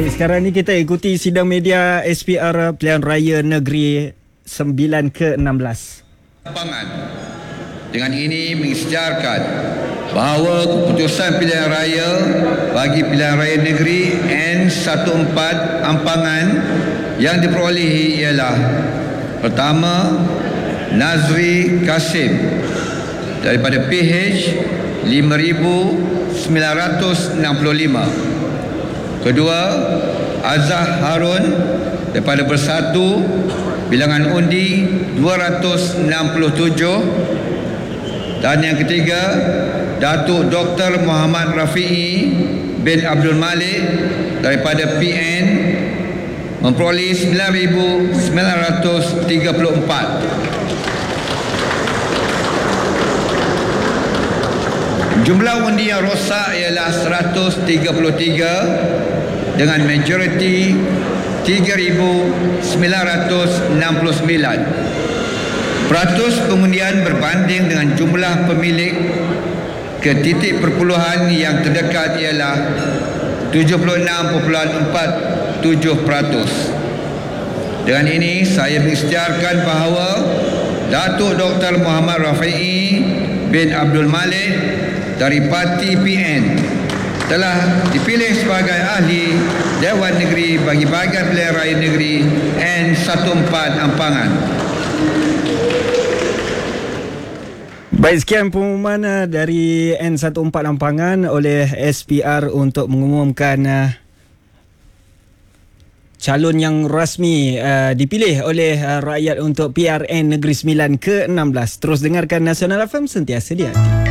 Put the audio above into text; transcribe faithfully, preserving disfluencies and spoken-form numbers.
Baik, sekarang ni kita ikuti sidang media S P R Pilihan Raya Negeri sembilan ke enam belas. Pangan. Dengan ini mengisytiharkan bahawa keputusan pilihan raya bagi pilihan raya negeri N empat belas Ampangan yang diperolehi ialah: pertama, Nazri Kasim daripada P H lima ribu sembilan ratus enam puluh lima. Kedua, Azah Harun daripada Bersatu, bilangan undi dua ratus enam puluh tujuh. Dan yang ketiga, Datuk Doktor Muhammad Rafi'i bin Abdul Malik daripada P N memperoleh sembilan ribu sembilan ratus tiga puluh empat. Jumlah undi yang rosak ialah seratus tiga puluh tiga dengan majoriti tiga ribu sembilan ratus enam puluh sembilan. Peratus pengundian berbanding dengan jumlah pemilik ke titik perpuluhan yang terdekat ialah tujuh puluh enam perpuluhan empat tujuh peratus. Dengan ini saya mengisytiharkan bahawa Datuk Doktor Muhammad Rafi'i bin Abdul Malik dari Parti P N telah dipilih sebagai ahli Dewan Negeri bagi bahagian pilihan raya negeri N empat belas Ampangan. Baik, sekian pengumuman dari N empat belas Ampangan oleh S P R untuk mengumumkan uh, calon yang rasmi uh, dipilih oleh uh, rakyat untuk P R N Negeri sembilan ke enam belas. Terus dengarkan Nasional F M, sentiasa di hati.